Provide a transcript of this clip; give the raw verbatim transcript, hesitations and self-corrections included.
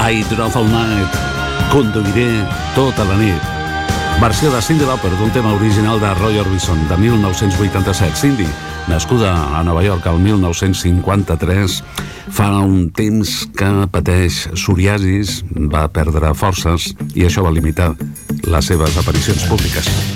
I Drove All Night. Conduiré tota la nit. Versió de Cyndi Lauper d'un tema original de Roy Orbison de mil nou-cents vuitanta-set. Cyndi, nascuda a Nova York el mil nou-cents cinquanta-tres, fa un temps que pateix psoriasis, va perdre forces i això va limitar les seves aparicions públiques.